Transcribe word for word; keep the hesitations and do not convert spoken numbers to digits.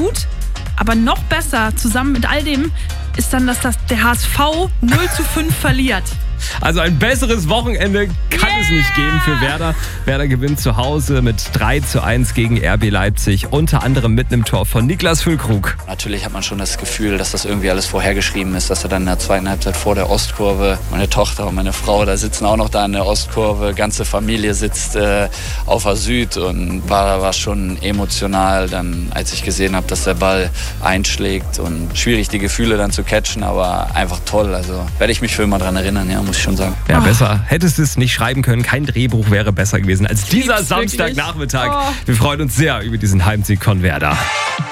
gut, aber noch besser, zusammen mit all dem, ist dann, dass das der H S V null zu fünf verliert. Also ein besseres Wochenende kann yeah. es nicht geben für Werder. Werder gewinnt zu Hause mit drei zu eins gegen R B Leipzig, unter anderem mit einem Tor von Niklas Füllkrug. Natürlich hat man schon das Gefühl, dass das irgendwie alles vorhergeschrieben ist, dass er dann in der zweiten Halbzeit vor der Ostkurve, meine Tochter und meine Frau, da sitzen auch noch da in der Ostkurve, ganze Familie sitzt äh, auf der Süd und war, war schon emotional, dann, als ich gesehen habe, dass der Ball einschlägt und schwierig die Gefühle dann zu catchen, aber einfach toll, also werde ich mich für immer dran erinnern, ja, muss ich schon sagen. Ja, oh. besser hättest du es nicht schreiben können. Kein Drehbuch wäre besser gewesen als dieser Samstagnachmittag. Oh. Wir freuen uns sehr über diesen Heimsieg von Werder.